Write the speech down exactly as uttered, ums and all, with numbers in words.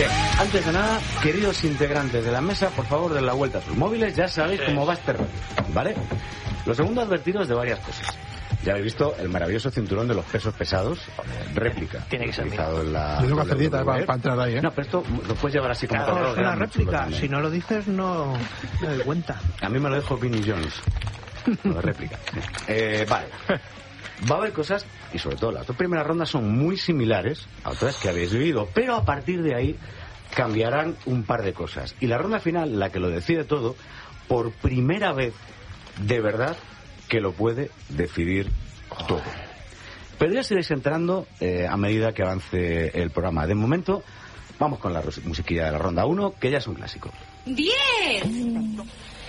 Bien, antes de nada, queridos integrantes de la mesa, por favor, den la vuelta a sus móviles, ya sabéis sí. cómo va este rollo, ¿vale? Lo segundo, advertiros de varias cosas. Ya habéis visto el maravilloso cinturón de los pesos pesados, réplica. Tiene que ser utilizado en la... Yo tengo que hacer dieta para, para entrar ahí, ¿eh? No, pero esto lo puedes llevar así como... Claro, es una réplica, si no lo dices no me doy cuenta. A mí me lo dijo Vinnie Jones, lo de réplica. Eh, vale. Va a haber cosas, y sobre todo las dos primeras rondas son muy similares a otras que habéis vivido, pero a partir de ahí cambiarán un par de cosas. Y la ronda final, la que lo decide todo, por primera vez, de verdad, que lo puede decidir todo. Pero ya iréis entrando eh, a medida que avance el programa. De momento, vamos con la musiquilla de la ronda uno, que ya es un clásico. ¡Diez!